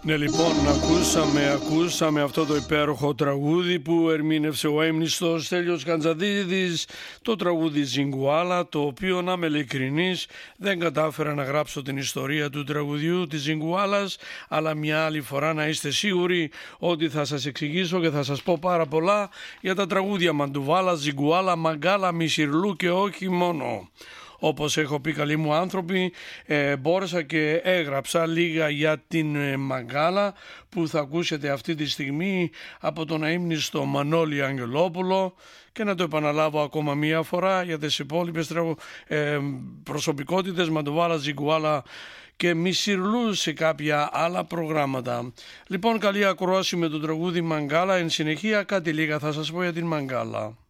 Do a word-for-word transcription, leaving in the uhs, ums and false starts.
Ναι, λοιπόν, ακούσαμε, ακούσαμε αυτό το υπέροχο τραγούδι που ερμήνευσε ο έμνηστος Στέλιος Καντζαδίδης, το τραγούδι Ζιγκουάλα, το οποίο, να είμαι ειλικρινής, δεν κατάφερα να γράψω την ιστορία του τραγουδιού της Ζιγκουάλας, αλλά μια άλλη φορά να είστε σίγουροι ότι θα σας εξηγήσω και θα σας πω πάρα πολλά για τα τραγούδια Μαντουβάλα, Ζιγκουάλα, Μαγκάλα, Μισιρλού και όχι μόνο. Όπως έχω πει, καλοί μου άνθρωποι, ε, μπόρεσα και έγραψα λίγα για την ε, Μαγκάλα που θα ακούσετε αυτή τη στιγμή από τον αείμνηστο Μανώλη Αγγελόπουλο, και να το επαναλάβω ακόμα μία φορά για τις υπόλοιπες ε, προσωπικότητες Μαντουβάλα, Ζιγκουάλα και Μισιρλού σε κάποια άλλα προγράμματα. Λοιπόν, καλή ακρόαση με το τραγούδι Μαγκάλα. Εν συνεχεία κάτι λίγα θα σας πω για την Μαγκάλα.